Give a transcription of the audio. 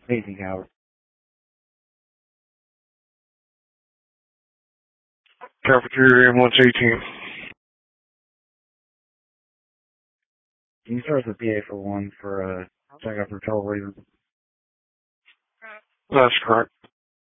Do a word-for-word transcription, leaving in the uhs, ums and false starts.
Evening hours. Cafeteria M one eighteen. Can you start the P A for one for uh check out for trouble reasons? That's correct.